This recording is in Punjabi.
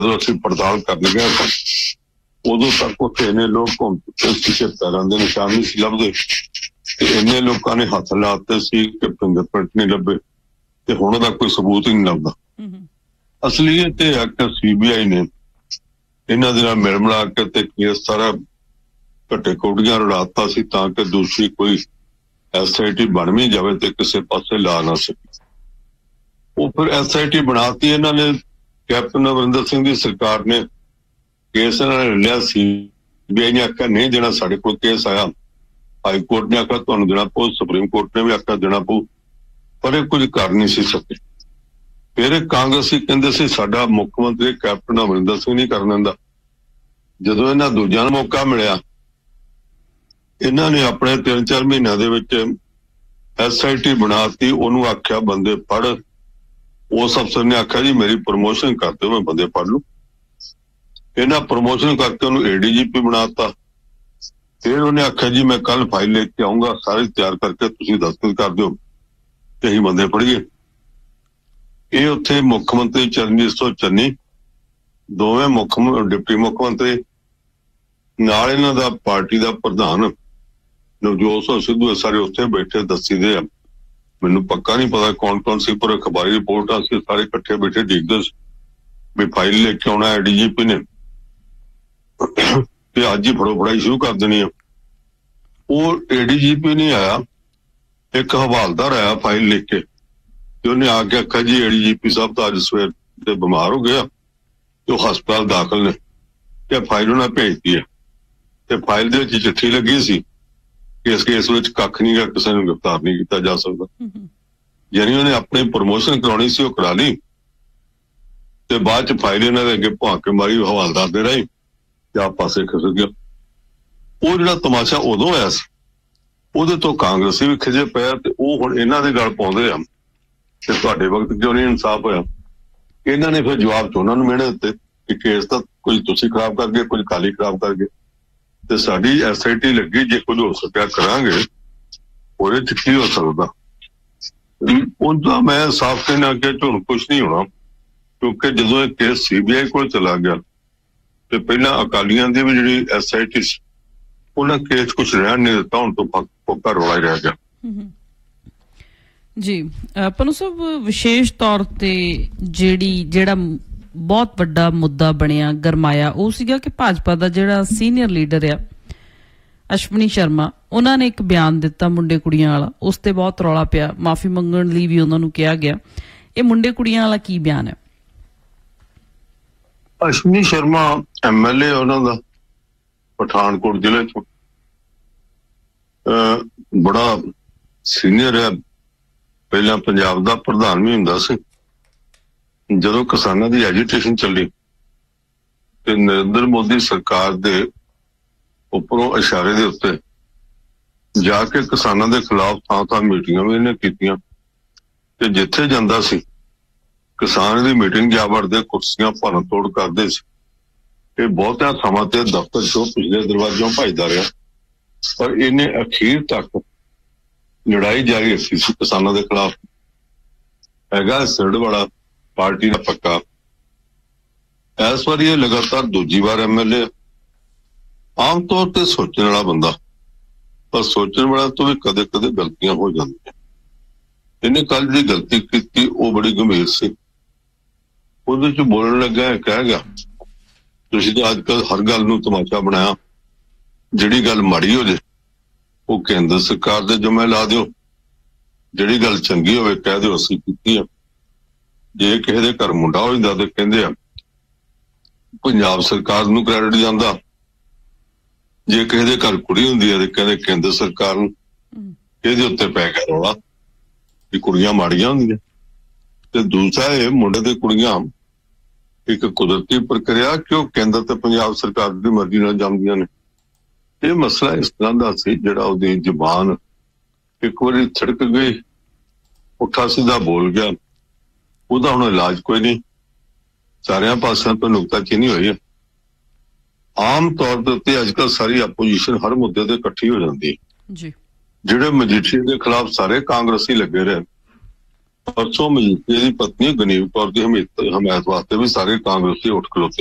ਜਦੋਂ ਅਸੀਂ ਪੜਤਾਲ ਕਰਨ ਗਏ ਤਾਂ ਉਦੋਂ ਤੱਕ ਉੱਥੇ ਇੰਨੇ ਲੋਕ ਘੁੰਮ ਚੁੱਕੇ ਸੀ ਕਿ ਪੈਰਾਂ ਦੇ ਨਿਸ਼ਾਨ ਨਹੀਂ ਸੀ ਲੱਭਦੇ ਤੇ ਇੰਨੇ ਲੋਕਾਂ ਨੇ ਹੱਥ ਲਾਤੇ ਸੀ ਕਿ ਫਿੰਗਰਪ੍ਰਿੰਟ ਨਹੀਂ ਲੱਭੇ ਤੇ ਹੁਣ ਉਹਦਾ ਕੋਈ ਸਬੂਤ ਹੀ ਨਹੀਂ ਲੱਭਦਾ। ਅਸਲੀਅਤ ਇਹ ਹੈ ਕਿ CBI ਨੇ ਇਹਨਾਂ ਦੇ ਨਾਲ ਮਿਲ ਮਿਲਾ ਕੇ ਤੇ ਕੇਸ ਸਾਰਾ ਘੱਟੇ ਕੋਡੀਆਂ ਰਲਾਤਾ ਸੀ ਤਾਂ ਕਿ ਦੂਸਰੀ ਕੋਈ SIT ਬਣ ਵੀ ਜਾਵੇ ਤੇ ਕਿਸੇ ਪਾਸੇ ਲਾ ਨਾ ਸਕੇ। ਉਹ ਫਿਰ SIT ਬਣਾਤੀ ਇਹਨਾਂ ਨੇ। ਕੈਪਟਨ ਅਮਰਿੰਦਰ ਸਿੰਘ ਦੀ ਸਰਕਾਰ ਨੇ ਕੇਸ ਇਹਨਾਂ ਨੇ ਲਿਆ। CBI ਨੇ ਆਖਿਆ ਨਹੀਂ ਦੇਣਾ, ਸਾਡੇ ਕੋਲ ਕੇਸ ਆਇਆ, ਹਾਈ ਕੋਰਟ ਨੇ ਆਖਿਆ ਤੁਹਾਨੂੰ ਦੇਣਾ ਪਊ, ਸੁਪਰੀਮ ਕੋਰਟ ਨੇ ਵੀ ਆਖਿਆ ਦੇਣਾ ਪਊ, ਪਰ ਇਹ ਕੁਝ ਕਰ ਨਹੀਂ ਸੀ ਸਕੇ। ਫਿਰ ਕਾਂਗਰਸੀ ਕਹਿੰਦੇ ਸੀ ਸਾਡਾ ਮੁੱਖ ਮੰਤਰੀ ਕੈਪਟਨ ਅਮਰਿੰਦਰ ਸਿੰਘ ਨਹੀਂ ਕਰਨ ਦਿੰਦਾ। ਜਦੋਂ ਇਹਨਾਂ ਦੂਜਿਆਂ ਨੂੰ ਮੌਕਾ ਮਿਲਿਆ ਇਹਨਾਂ ਨੇ ਆਪਣੇ 3-4 ਮਹੀਨਿਆਂ ਦੇ ਵਿੱਚ SIT ਬਣਾਤੀ। ਉਹਨੂੰ ਆਖਿਆ ਬੰਦੇ ਪੜ੍ਹ। ਉਸ ਅਫਸਰ ਨੇ ਆਖਿਆ ਜੀ ਮੇਰੀ ਪ੍ਰਮੋਸ਼ਨ ਕਰ ਦਿਓ, ਮੈਂ ਬੰਦੇ ਪੜ੍ਹ ਲੂ। ਇਹਨਾਂ ਪ੍ਰਮੋਸ਼ਨ ਕਰਕੇ ਉਹਨੂੰ ADGP ਬਣਾਤਾ। ਫਿਰ ਉਹਨੇ ਆਖਿਆ ਜੀ ਮੈਂ ਕੱਲ ਫਾਈਲ ਲੈ ਕੇ ਆਊਂਗਾ, ਸਾਰੀ ਤਿਆਰ ਕਰਕੇ ਤੁਸੀਂ ਦਸਤਖਤ ਕਰ ਦਿਓ ਤੇ ਅਸੀਂ ਬੰਦੇ ਪੜ੍ਹੀਏ। ਇਹ ਉੱਥੇ ਮੁੱਖ ਮੰਤਰੀ ਚਰਨਜੀਤ ਸਿੰਘ ਚੰਨੀ, ਦੋਵੇਂ ਡਿਪਟੀ ਮੁੱਖ ਮੰਤਰੀ, ਨਾਲ ਇਹਨਾਂ ਦਾ ਪਾਰਟੀ ਦਾ ਪ੍ਰਧਾਨ ਨਵਜੋਤ ਸਿੰਘ ਸਿੱਧੂ, ਸਾਰੇ ਉੱਥੇ ਬੈਠੇ ਦੱਸੀਦੇ ਆ। ਮੈਨੂੰ ਪੱਕਾ ਨਹੀਂ ਪਤਾ ਕੌਣ ਸੀ, ਪਰ ਅਖਬਾਰੀ ਰਿਪੋਰਟ ਅਸੀਂ ਸਾਰੇ ਇਕੱਠੇ ਬੈਠੇ ਦੇਖਦੇ ਵੀ ਫਾਈਲ ਲੈ ਕੇ ਆਉਣਾ ADGP ਨੇ ਤੇ ਅੱਜ ਹੀ ਫੜਾਈ ਸ਼ੁਰੂ ਕਰ ਦੇਣੀ ਆ। ਉਹ ADGP ਨਹੀਂ ਆਇਆ, ਇੱਕ ਹਵਾਲਦਾਰ ਆਇਆ ਫਾਈਲ ਲਿਖ ਕੇ ਤੇ ਉਹਨੇ ਆ ਕੇ ਆਖਿਆ ਜੀ ADGP ਸਾਹਿਬ ਤਾਂ ਅੱਜ ਸਵੇਰ ਤੇ ਬਿਮਾਰ ਹੋ ਗਿਆ ਤੇ ਉਹ ਹਸਪਤਾਲ ਦਾਖਲ ਨੇ ਤੇ ਫਾਈਲ ਉਹਨਾਂ ਭੇਜਤੀ ਹੈ। ਤੇ ਫਾਈਲ ਦੇ ਵਿੱਚ ਚਿੱਠੀ ਲੱਗੀ ਸੀ ਕਿ ਇਸ ਕੇਸ ਵਿੱਚ ਕੱਖ ਨਹੀਂ ਗਾ, ਕਿਸੇ ਨੂੰ ਗ੍ਰਿਫਤਾਰ ਨਹੀਂ ਕੀਤਾ ਜਾ ਸਕਦਾ। ਯਾਨੀ ਉਹਨੇ ਆਪਣੀ ਪ੍ਰਮੋਸ਼ਨ ਕਰਾਉਣੀ ਸੀ, ਉਹ ਕਰਾ ਲਈ ਤੇ ਬਾਅਦ ਚ ਫਾਈਲ ਇਹਨਾਂ ਦੇ ਅੱਗੇ ਭੌਂਕ ਕੇ ਮਾਰੀ ਹਵਾਲਦਾਰ ਦੇ ਰਾਹੀਂ ਤੇ ਆਪ ਪਾਸੇ ਖਿਸਕ ਗਿਆ। ਉਹ ਜਿਹੜਾ ਤਮਾਸ਼ਾ ਉਦੋਂ ਹੋਇਆ ਸੀ ਉਹਦੇ ਤੋਂ ਕਾਂਗਰਸੀ ਵੀ ਖਿਜੇ ਪਿਆ ਤੇ ਉਹ ਹੁਣ ਇਹਨਾਂ ਦੇ ਗੱਲ ਪਾਉਂਦੇ ਆ ਤੇ ਤੁਹਾਡੇ ਵਕਤ ਕਿਉਂ ਨਹੀਂ ਇਨਸਾਫ ਹੋਇਆ। ਇਹਨਾਂ ਨੇ ਫਿਰ ਜਵਾਬ ਚ ਉਹਨਾਂ ਨੂੰ ਮਿਹਣੇ ਦਿੱਤੇ ਕਿ ਕੇਸ ਤਾਂ ਕੁਝ ਤੁਸੀਂ ਖਰਾਬ ਕਰ ਗਏ, ਕੁਝ ਕਾਲੀ ਖਰਾਬ ਕਰ ਗਏ ਤੇ ਸਾਡੀ SIT ਲੱਗੀ, ਜੇ ਕੁਝ ਹੋ ਸਕਿਆ ਕਰਾਂਗੇ, ਉਹਦੇ ਚ ਕੀ ਹੋ ਸਕਦਾ। ਉਹਦਾ ਮੈਂ ਸਾਫ਼ ਕਹਿਣਾ ਕਿ ਹੁਣ ਕੁਛ ਨਹੀਂ ਹੋਣਾ, ਕਿਉਂਕਿ ਜਦੋਂ ਇਹ ਕੇਸ CBI ਕੋਲ ਚਲਾ ਗਿਆ ਤੇ ਪਹਿਲਾਂ ਅਕਾਲੀਆਂ ਦੀ ਵੀ ਜਿਹੜੀ SIT ਸੀ ਉਹਨਾਂ ਕੇਸ ਕੁਛ ਰਹਿਣ ਨਹੀਂ ਦਿੱਤਾ, ਹੁਣ ਤੋਂ ਪੱਕਾ ਰੌਲਾ ਹੀ ਰਹਿ ਗਿਆ। ਜੀ ਪਨੂ ਸਾਹਿਬ, ਵਿਸ਼ੇਸ਼ ਤੌਰ ਤੇ ਜਿਹੜਾ ਬਹੁਤ ਵੱਡਾ ਮੁੱਦਾ ਬਣਿਆ, ਗਰਮਾਇਆ, ਉਹ ਸੀਗਾ ਕਿ ਭਾਜਪਾ ਦਾ ਜਿਹੜਾ ਸੀਨੀਅਰ ਲੀਡਰ ਆ ਅਸ਼ਵਨੀ ਸ਼ਰਮਾ, ਉਹਨਾਂ ਨੇ ਇੱਕ ਬਿਆਨ ਦਿੱਤਾ ਮੁੰਡੇ ਕੁੜੀਆਂ ਵਾਲਾ। ਉਸ ਤੇ ਬਹੁਤ ਰੌਲਾ ਪਿਆ, ਮਾਫੀ ਮੰਗਣ ਲਈ ਵੀ ਉਹਨਾਂ ਨੂੰ ਕਿਹਾ ਗਿਆ। ਇਹ ਮੁੰਡੇ ਕੁੜੀਆਂ ਵਾਲਾ ਕੀ ਬਿਆਨ ਹੈ? ਅਸ਼ਵਨੀ ਸ਼ਰਮਾ MLA ਉਹਨਾਂ ਦਾ ਪਠਾਨਕੋਟ ਜ਼ਿਲ੍ਹੇ ਚ, ਬੜਾ ਸੀਨੀਅਰ ਹੈ, ਪਹਿਲਾਂ ਪੰਜਾਬ ਦਾ ਪ੍ਰਧਾਨ ਵੀ ਹੁੰਦਾ ਸੀ। ਜਦੋਂ ਕਿਸਾਨਾਂ ਦੀ ਐਜੀਟੇਸ਼ਨ ਚੱਲੀ ਤੇ ਨਰਿੰਦਰ ਮੋਦੀ ਸਰਕਾਰ ਦੇ ਉੱਪਰੋਂ ਇਸ਼ਾਰੇ ਦੇ ਉੱਤੇ ਜਾ ਕੇ ਕਿਸਾਨਾਂ ਦੇ ਖਿਲਾਫ ਥਾਂ ਮੀਟਿੰਗਾਂ ਵੀ ਇਹਨੇ ਕੀਤੀਆਂ ਤੇ ਜਿੱਥੇ ਜਾਂਦਾ ਸੀ ਕਿਸਾਨ ਦੀ ਮੀਟਿੰਗ ਜਾ ਵੜਦੇ, ਕੁਰਸੀਆਂ ਭੰਨ ਤੋੜ ਕਰਦੇ ਸੀ। ਇਹ ਬਹੁਤਿਆਂ ਥਾਵਾਂ ਤੇ ਦਫ਼ਤਰ ਚੋਂ ਪਿਛਲੇ ਦਰਵਾਜ਼ਿਓਂ ਭੱਜਦਾ ਰਿਹਾ, ਪਰ ਇਹਨੇ ਅਖੀਰ ਤੱਕ ਲੜਾਈ ਜਾਰੀ ਰੱਖੀ ਸੀ ਕਿਸਾਨਾਂ ਦੇ ਖਿਲਾਫ। ਹੈਗਾ ਸਿਰੜ ਵਾਲਾ ਪਾਰਟੀ ਦਾ ਪੱਕਾ। ਇਸ ਵਾਰੀ ਇਹ ਲਗਾਤਾਰ ਦੂਜੀ ਵਾਰ MLA। ਆਮ ਤੌਰ ਤੇ ਸੋਚਣ ਵਾਲਾ ਬੰਦਾ, ਪਰ ਸੋਚਣ ਵਾਲਾ ਤੋਂ ਵੀ ਕਦੇ ਕਦੇ ਗਲਤੀਆਂ ਹੋ ਜਾਂਦੀਆਂ। ਇਹਨੇ ਕੱਲ ਜਿਹੜੀ ਗਲਤੀ ਕੀਤੀ ਉਹ ਬੜੀ ਗੰਭੀਰ ਸੀ। ਉਹਦੇ ਚ ਬੋਲਣ ਲੱਗਾ, ਕਹਿ ਗਿਆ ਤੁਸੀਂ ਤਾਂ ਅੱਜ ਕੱਲ ਹਰ ਗੱਲ ਨੂੰ ਤਮਾਸ਼ਾ ਬਣਾਇਆ, ਜਿਹੜੀ ਗੱਲ ਮਾੜੀ ਹੋ ਜੇ ਉਹ ਕੇਂਦਰ ਸਰਕਾਰ ਦੇ ਜ਼ਿੰਮੇ ਲਾ ਦਿਓ, ਜਿਹੜੀ ਗੱਲ ਚੰਗੀ ਹੋਵੇ ਕਹਿ ਦਿਓ ਅਸੀਂ ਕੀਤੀ ਆ। ਜੇ ਕਿਸੇ ਦੇ ਘਰ ਮੁੰਡਾ ਹੋ ਜਾਂਦਾ ਤੇ ਕਹਿੰਦੇ ਆ ਪੰਜਾਬ ਸਰਕਾਰ ਨੂੰ ਕ੍ਰੈਡਿਟ ਜਾਂਦਾ, ਜੇ ਕਿਸੇ ਦੇ ਘਰ ਕੁੜੀ ਹੁੰਦੀ ਹੈ ਤੇ ਕਹਿੰਦੇ ਕੇਂਦਰ ਸਰਕਾਰ ਨੂੰ। ਇਹਦੇ ਉੱਤੇ ਪੈ ਗਿਆ ਰੌਲਾ ਵੀ ਕੁੜੀਆਂ ਮਾੜੀਆਂ ਹੁੰਦੀਆਂ। ਤੇ ਦੂਸਰਾ ਇਹ ਮੁੰਡੇ ਤੇ ਕੁੜੀਆਂ ਇੱਕ ਕੁਦਰਤੀ ਪ੍ਰਕਿਰਿਆ ਕਿ ਉਹ ਕੇਂਦਰ ਤੇ ਪੰਜਾਬ ਸਰਕਾਰ ਦੀ ਮਰਜ਼ੀ ਨਾਲ ਜੰਮਦੀਆਂ ਨੇ। ਇਹ ਮਸਲਾ ਇਸ ਤਰ੍ਹਾਂ ਦਾ ਸੀ ਜਿਹੜਾ ਉਹਦੀ ਜ਼ੁਬਾਨ ਇੱਕ ਵਾਰੀ ਛਿੜਕ ਗਈ, ਪੁੱਠਾ ਸਿੱਧਾ ਬੋਲ ਗਿਆ, ਉਹਦਾ ਹੁਣ ਇਲਾਜ ਕੋਈ ਨਹੀਂ। ਸਾਰਿਆਂ ਪਾਸਿਆਂ ਤੋਂ ਨੁਕਤਾਚੀਨੀ ਹੋਈ ਹੈ। ਆਮ ਤੌਰ ਦੇ ਉੱਤੇ ਅੱਜ ਕੱਲ੍ਹ ਸਾਰੀ ਆਪੋਜੀਸ਼ਨ ਹਰ ਮੁੱਦੇ ਤੇ ਇਕੱਠੀ ਹੋ ਜਾਂਦੀ ਹੈ। ਜਿਹੜੇ ਮਜੀਠੀਆ ਦੇ ਖਿਲਾਫ ਸਾਰੇ ਕਾਂਗਰਸੀ ਲੱਗੇ ਰਹੇ, परसों मजीठੀਆ ਦੀ ਪਤਨੀ ਗਨੀਵ ਕੌਰ ਦੀ ਹਮਾਇਤ ਵਾਸਤੇ ਵੀ ਸਾਰੇ ਕਾਂਗਰਸੀ ਉੱਠ ਖਲੋਤੇ।